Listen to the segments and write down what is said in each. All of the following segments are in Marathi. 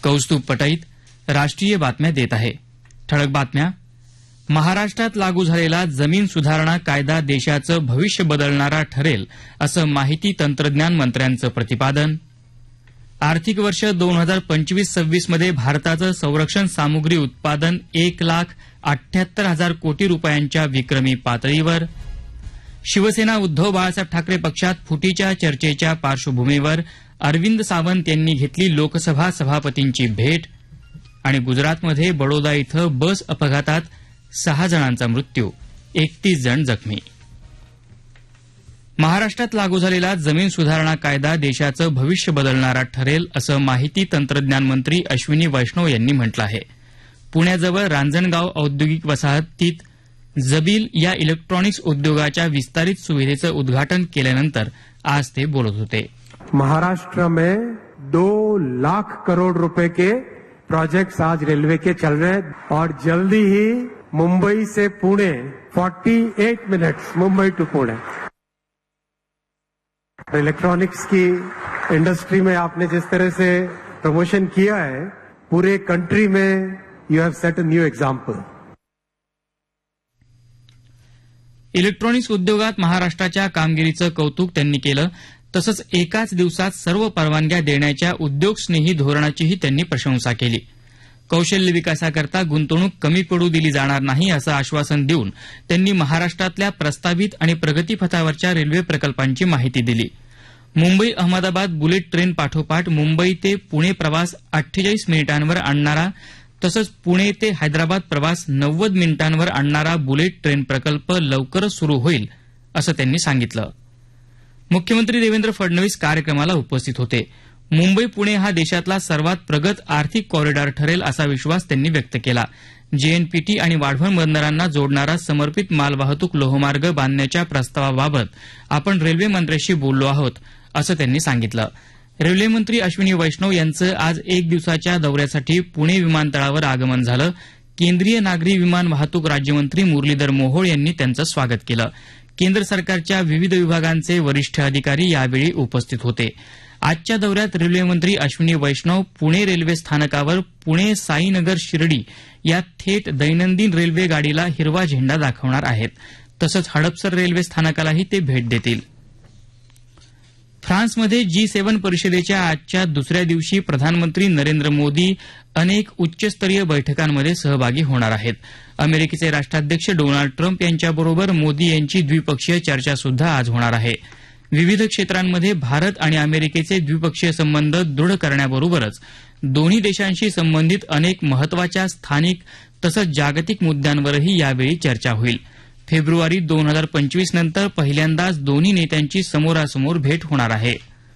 कौस्तुभ पटईत राष्ट्रीय बातम्या देत आहे. ठळक बातम्या. महाराष्ट्रात लागू झालेला जमीन सुधारणा कायदा देशाचं भविष्य बदलणारा ठरेल असं माहिती तंत्रज्ञान मंत्र्यांचं प्रतिपादन. आर्थिक वर्ष 2025-26 मध्ये भारताचं संरक्षण सामुग्री उत्पादन 1,78,000 कोटी रुपयांच्या विक्रमी पातळीवर. शिवसेना उद्धव बाळासाहेब ठाकरे पक्षात फुटीच्या चर्चेच्या पार्श्वभूमीवर अरविंद सावंत यांनी घेतली लोकसभा सभापतींची भेट. आणि गुजरातमध्ये बडोदा इथं बस अपघातात 6 जणांचा मृत्यू, 31 जण जखमी. महाराष्ट्रात लागू झालेला जमीन सुधारणा कायदा देशाचं भविष्य बदलणारा ठरेल असं माहिती तंत्रज्ञान मंत्री अश्विनी वैष्णव यांनी म्हटलं आहे. पुण्याजवळ रांजणगाव औद्योगिक वसाहतीत जबील या इलेक्ट्रॉनिक्स उद्योगाच्या विस्तारित सुविधेचं उद्घाटन केल्यानंतर आज ते बोलत होते. महाराष्ट्र में 2 लाख करोड़ रुपए के प्रोजेक्ट्स आज रेलवे के चल रहे हैं और जल्दी ही मुंबई से Pune 48 minutes Mumbai to Pune. Electronics की इंडस्ट्री में आपने जिस तरह से प्रमोशन किया है, पूरे कंट्री में you have set a new example. Electronics उद्योगात महाराष्ट्राच्या कामगिरीचं कौतुक त्यांनी केलं. तसंच एकाच दिवसात सर्व परवानग्या देण्याच्या उद्योगस्नेही धोरणाचीही त्यांनी प्रशंसा केली. कौशल्य विकासाकरता गुंतवणूक कमी पडू दिली जाणार नाही असं आश्वासन देऊन त्यांनी महाराष्ट्रातल्या प्रस्तावित आणि प्रगतीपथावरच्या रेल्वे प्रकल्पांची माहिती दिली. मुंबई अहमदाबाद बुलेट ट्रेन पाठोपाठ मुंबई ते पुणे प्रवास 48 मिनिटांवर आणणारा तसंच पुणे ते हैदराबाद प्रवास 90 मिनिटांवर आणणारा बुलेट ट्रेन प्रकल्प लवकरच सुरू होईल असं त्यांनी सांगितलं. मुख्यमंत्री देवेंद्र फडणवीस कार्यक्रमाला उपस्थित होते. मुंबई पुणे हा देशातला सर्वात प्रगत आर्थिक कॉरिडॉर ठरेल असा विश्वास त्यांनी व्यक्त केला. जेएनपीटी आणि वाढवण बंदरांना जोडणारा समर्पित मालवाहतूक लोहमार्ग बांधण्याच्या प्रस्तावाबाबत आपण रेल्वे मंत्र्यांशी बोललो आहोत असं त्यांनी सांगितलं. रेल्वे मंत्री अश्विनी वैष्णव यांचं आज 1 दिवसाच्या दौऱ्यासाठी पुणे विमानतळावर आगमन झालं. केंद्रीय नागरी विमान वाहतूक राज्यमंत्री मुरलीधर मोहोळ यांनी त्यांचं स्वागत केलं. केंद्र सरकारच्या विविध विभागांचे वरिष्ठ अधिकारी यावेळी उपस्थित होते. आजच्या दौऱ्यात रेल्वे मंत्री अश्विनी वैष्णव पुणे रेल्वे स्थानकावर पुणे साईनगर शिर्डी या थेट दैनंदिन रेल्वे गाडीला हिरवा झेंडा दाखवणार आहेत. तसंच हडपसर रेल्वे स्थानकालाही ते भेट देतील. फ्रान्समध्ये G7 परिषदेच्या आजच्या दुसऱ्या दिवशी प्रधानमंत्री नरेंद्र मोदी अनेक उच्चस्तरीय बैठकांमध्ये सहभागी होणार आहेत. अमेरिकेचे राष्ट्राध्यक्ष डोनाल्ड ट्रम्प यांच्याबरोबर मोदी यांची द्विपक्षीय चर्चा सुद्धा आज होणार आहे. विविध क्षेत्रांमध्ये भारत आणि अमेरिकेचे द्विपक्षीय संबंध दृढ करण्याबरोबरच दोन्ही देशांशी संबंधित अनेक महत्वाच्या स्थानिक तसंच जागतिक मुद्द्यांवरही यावेळी चर्चा होईल. फेब्रुवारी 2025 नंतर पहिल्यांदाच दोन्ही नेत्यांची समोरासमोर भेट होणार आहे.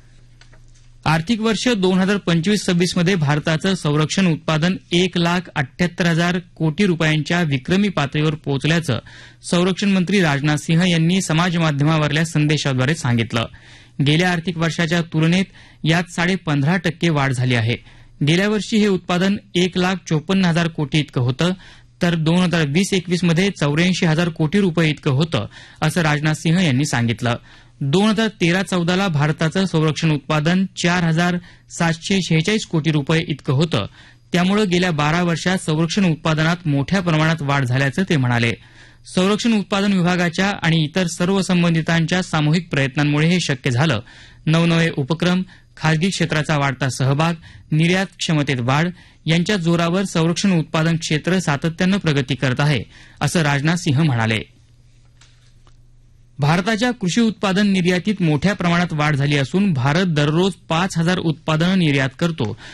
आर्थिक वर्ष 2025-26 मध्ये भारताचं संरक्षण उत्पादन 1,78,000 कोटी रुपयांच्या विक्रमी पातळीवर पोहोचल्याचं संरक्षण मंत्री राजनाथ सिंह यांनी समाजमाध्यमावरल्या संदेशाद्वारे सांगितलं. गेल्या आर्थिक वर्षाच्या तुलनेत यात 15.5% वाढ झाली आहे. गेल्या वर्षी हे उत्पादन 1,54,000 कोटी इतकं होतं तर 2020-21 मध्ये 84,000 कोटी रुपये इतकं होतं असं राजनाथ सिंह यांनी सांगितलं. 2013-14 भारताचं संरक्षण उत्पादन 4,746 कोटी रुपये इतकं होतं. त्यामुळे गेल्या 12 वर्षात संरक्षण उत्पादनात मोठ्या प्रमाणात वाढ झाल्याचं ते म्हणाले. संरक्षण उत्पादन विभागाच्या आणि इतर सर्व संबंधितांच्या सामूहिक प्रयत्नांमुळे हे शक्य झालं. नवनवे उपक्रम, खासगी क्षेत्राचा वाढता सहभाग, निर्यात क्षमतेत वाढ यांच्या जोरावर संरक्षण उत्पादन क्षेत्र सातत्यानं प्रगती करत आहे असं राजनाथ सिंह म्हणाले. भारताच्या कृषी उत्पादन निर्यातीत मोठ्या प्रमाणात वाढ झाली असून भारत दररोज 5,000 उत्पादनं निर्यात करतो